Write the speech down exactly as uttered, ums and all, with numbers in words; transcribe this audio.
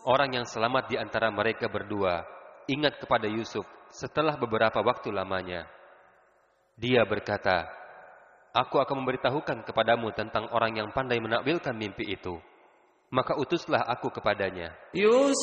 orang yang selamat di antara mereka berdua ingat kepada Yusuf setelah beberapa waktu lamanya. Dia berkata, "Aku akan memberitahukan kepadamu tentang orang yang pandai menakwilkan mimpi itu." Maka utuslah aku kepadanya.